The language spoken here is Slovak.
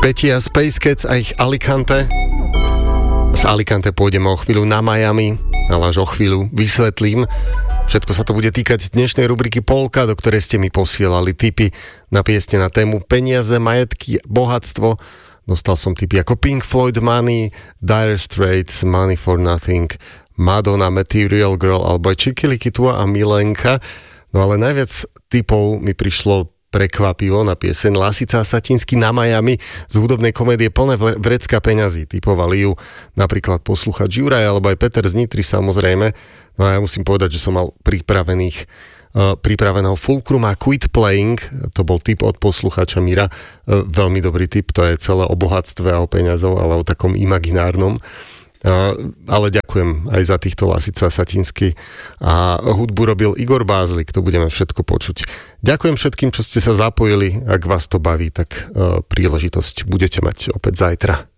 Petty a Space Cats a ich Alicante. Z Alicante pôjdeme o chvíľu na Miami, ale až o chvíľu vysvetlím. Všetko sa to bude týkať dnešnej rubriky Polka, do ktorej ste mi posielali tipy na piesne na tému peniaze, majetky, bohatstvo. Dostal som tipy ako Pink Floyd Money, Dire Straits, Money for Nothing, Madonna, Material Girl alebo aj Čikilikitua a Milenka. No ale najviac tipov mi prišlo prekvapivo na pieseň Lasica a Satinsky na Miami z hudobnej komédie Plné vrecka peňazí. Typovali ju napríklad posluchač Juraj alebo aj Peter z Nitry samozrejme. No a ja musím povedať, že som mal pripraveného Fulcrum a Quit Playing, to bol tip od posluchača Mira, veľmi dobrý tip, to je celé o bohatstve a o peňazov, ale o takom imaginárnom. Ale ďakujem aj za týchto Lasica Satinsky a hudbu robil Igor Bázlik, to budeme všetko počuť. Ďakujem všetkým, čo ste sa zapojili, ak vás to baví, tak príležitosť budete mať opäť zajtra.